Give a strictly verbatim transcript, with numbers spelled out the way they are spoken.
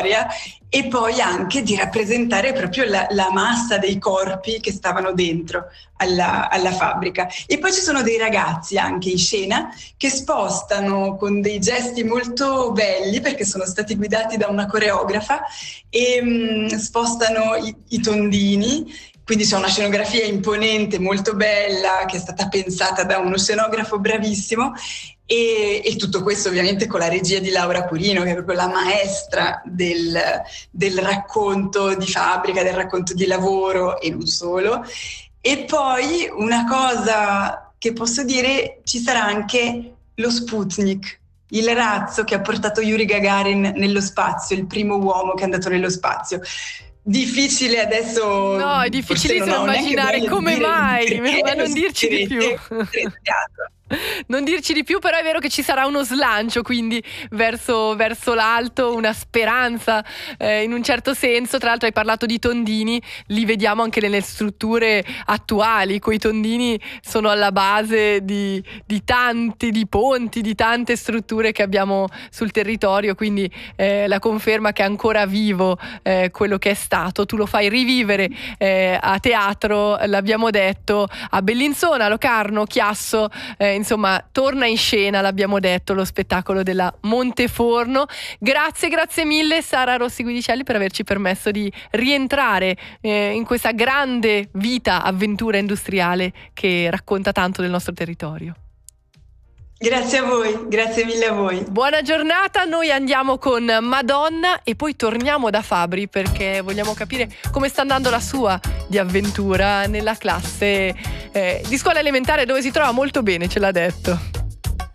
storia, e poi anche di rappresentare proprio la, la massa dei corpi che stavano dentro alla, alla fabbrica. E poi ci sono dei ragazzi anche in scena che spostano con dei gesti molto belli, perché sono stati guidati da una coreografa, e mh, spostano i, i tondini. Quindi c'è una scenografia imponente, molto bella, che è stata pensata da uno scenografo bravissimo, e, e tutto questo ovviamente con la regia di Laura Curino, che è proprio la maestra del, del racconto di fabbrica, del racconto di lavoro, e non solo. E poi una cosa che posso dire, ci sarà anche lo Sputnik, il razzo che ha portato Yuri Gagarin nello spazio, il primo uomo che è andato nello spazio. Difficile adesso. No, è difficilissimo immaginare come mai, ma non dirci di più. Non dirci di più, però è vero che ci sarà uno slancio, quindi verso, verso l'alto, una speranza eh, in un certo senso. Tra l'altro hai parlato di tondini, li vediamo anche nelle strutture attuali. Quei tondini sono alla base di, di tanti, di ponti, di tante strutture che abbiamo sul territorio, quindi eh, la conferma che è ancora vivo eh, quello che è stato. Tu lo fai rivivere eh, a teatro, l'abbiamo detto, a Bellinzona, Locarno, Chiasso, eh, insomma torna in scena, l'abbiamo detto, lo spettacolo della Monteforno. Grazie, grazie mille Sara Rossi Guidicelli per averci permesso di rientrare eh, in questa grande vita, avventura industriale che racconta tanto del nostro territorio. Grazie a voi, grazie mille a voi. Buona giornata, noi andiamo con Madonna e poi torniamo da Fabri, perché vogliamo capire come sta andando la sua di avventura nella classe eh, di scuola elementare, dove si trova molto bene, ce l'ha detto.